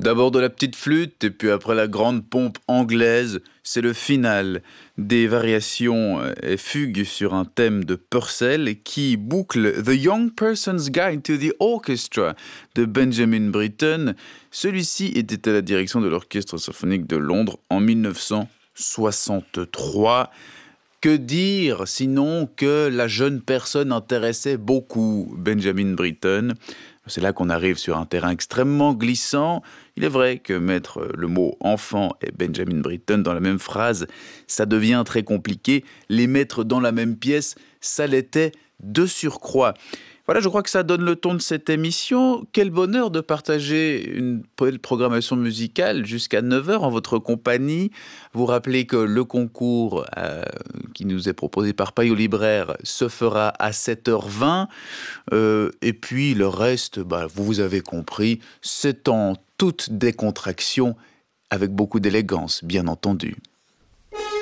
D'abord de la petite flûte, et puis après la grande pompe anglaise, c'est le final des variations et fugues sur un thème de Purcell qui boucle The Young Person's Guide to the Orchestra de Benjamin Britten. Celui-ci était à la direction de l'Orchestre symphonique de Londres en 1963. Que dire sinon que la jeune personne intéressait beaucoup Benjamin Britten. C'est là qu'on arrive sur un terrain extrêmement glissant. Il est vrai que mettre le mot enfant et Benjamin Britten dans la même phrase, ça devient très compliqué. Les mettre dans la même pièce, ça l'était de surcroît. Voilà, je crois que ça donne le ton de cette émission. Quel bonheur de partager une belle programmation musicale jusqu'à 9h en votre compagnie. Vous rappelez que le concours qui nous est proposé par Payot Libraire se fera à 7h20. Et puis le reste, vous avez compris, c'est en toute décontraction, avec beaucoup d'élégance, bien entendu.